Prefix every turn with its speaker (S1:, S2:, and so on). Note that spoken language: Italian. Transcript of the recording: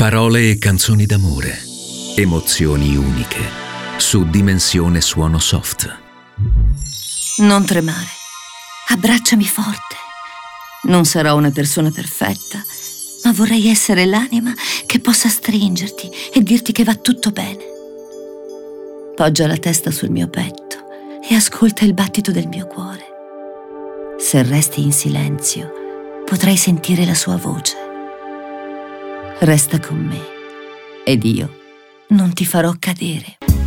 S1: Parole e canzoni d'amore, emozioni uniche, su Dimensione Suono Soft.
S2: Non tremare, abbracciami forte. Non sarò una persona perfetta, ma vorrei essere l'anima che possa stringerti e dirti che va tutto bene. Poggia la testa sul mio petto e ascolta il battito del mio cuore. Se resti in silenzio, potrai sentire la sua voce. Resta con me ed io non ti farò cadere.